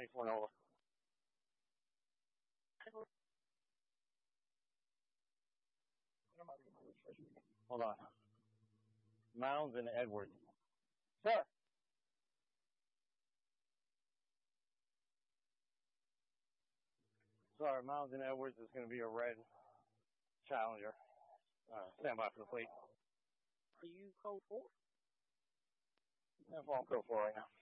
94 Nova. Hold on. Mounds and Edwards. Sir. Sorry, Mounds and Edwards is going to be a red Challenger. Stand by for the plate. Are you code 4? That's all I'm code 4 right now.